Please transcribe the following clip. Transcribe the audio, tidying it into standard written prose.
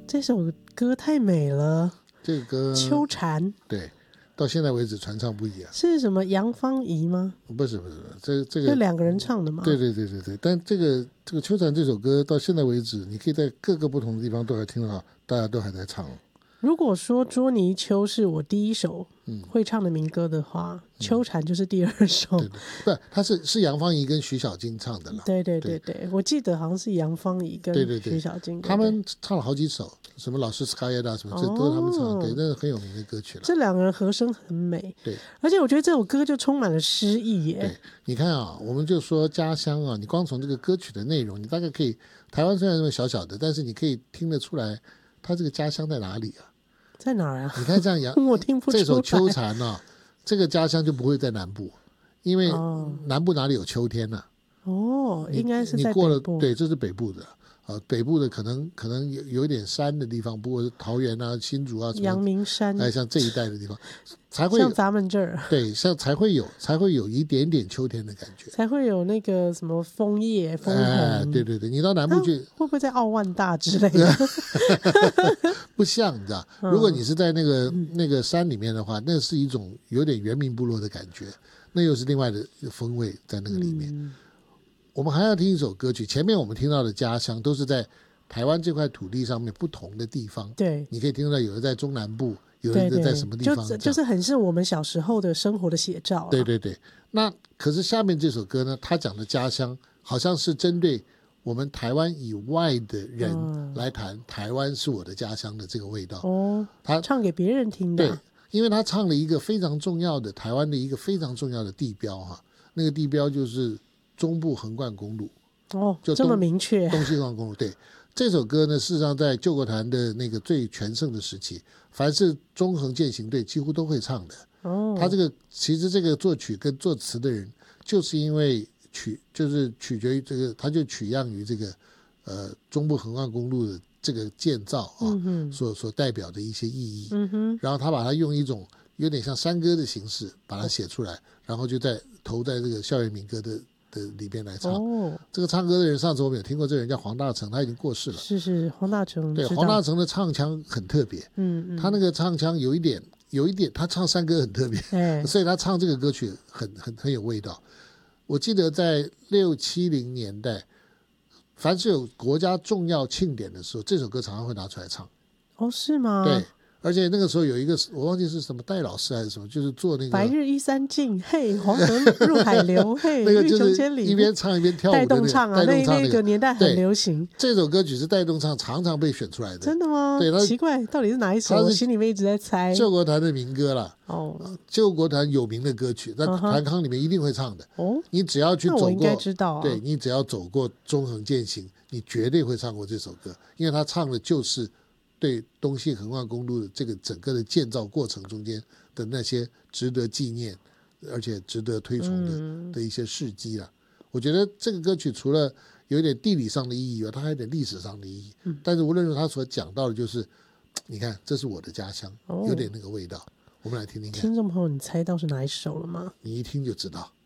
这首歌太美了， 这个歌秋蝉， 对，到现在为止传唱不已啊。 是什么杨芳仪吗？ 不是，这就个两个人唱的吗？ 对，但这个秋蝉这首歌到现在为止，你可以在各个不同的地方都还听得到，大家都还在唱。 如果说捉泥鳅是我第一首会唱的民歌的话，秋蝉就是第二首。 对，不，它是杨芳仪跟徐小菁唱的啦。 对，我记得好像是杨芳仪跟徐小菁， 他们唱了好几首，什么老师 Sky 啊什么，这都是他们唱的，对，那是很有名的歌曲了。 这两个人和声很美， 对， 而且我觉得这首歌就充满了诗意耶。 对，你看啊，我们就说家乡啊，你光从这个歌曲的内容，你大概可以，台湾虽然这么小小的，但是你可以听得出来，他这个家乡在哪里啊？ 在哪儿啊？ 你看这样我听不出来。 这首秋蝉啊，这个家乡就不会在南部，因为南部哪里有秋天呢？ 应该是在北部。 你过了，对，这是北部的。北部的可能有一点山的地方，不过是桃园啊、新竹啊、 阳明山， 像这一带的地方，才会像咱们这儿， 对，才会有一点点秋天的感觉， 才会有那个什么枫叶、枫红。 对，你到南部去， 会不会在奥万大之类的？ 不像，你知道，如果你是在那个山里面的话，那是一种有点原民部落的感觉，那又是另外的风味在那个里面。我们还要听一首歌曲，前面我们听到的家乡都是在台湾这块土地上面不同的地方。 对， 你可以听到有的在中南部，有的在什么地方， 就是很是我们小时候的生活的写照。 对，那可是下面这首歌呢，他讲的家乡好像是针对我们台湾以外的人来谈台湾是我的家乡的这个味道。他唱给别人听的。 对，因为他唱了一个非常重要的台湾的一个非常重要的地标哈，那个地标就是中部横贯公路。 就这么明确。 东西横贯公路，对。这首歌呢，事实上在救国团的那个最全盛的时期，凡是中横健行队几乎都会唱的。他其实这个作曲跟作词的人，就是因为就是取决于这个，他就取样于这个中部横贯公路的这个建造啊，所代表的一些意义。然后他把它用一种有点像山歌的形式把它写出来，然后就投在这个校园民歌的里边来唱。这个唱歌的人，上次我们有听过，这个人叫黄大成，他已经过世了。 是黄大成。 对，黄大成的唱腔很特别。他那个唱腔有一点，他唱山歌很特别，所以他唱这个歌曲很有味道。我记得在60、70年代，凡是有国家重要庆典的时候，这首歌常常会拿出来唱。 是吗？ 对。而且那个时候有一个我忘记是什么戴老师还是什么，就是做那个白日依山尽，嘿，黄河入海流，嘿， 那个就是一边唱一边跳舞的带动唱啊，那个年代很流行。 这首歌曲是带动唱，常常被选出来的。真的吗？ 对， 奇怪，到底是哪一首？我心里面一直在猜。 救国团的民歌啦。救国团有名的歌曲，在团康里面一定会唱的。你只要去走过， 我应该知道。 对，你只要走过中横健行，你绝对会唱过这首歌，因为他唱的就是对东西横贯公路的这个整个的建造过程中间的那些值得纪念而且值得推崇的一些事迹啊。我觉得这个歌曲除了有点地理上的意义外，它还有点历史上的意义。但是无论是他所讲到的，就是你看，这是我的家乡，有点那个味道。我们来听听看。 听众朋友，你猜到是哪一首了吗？ 你一听就知道。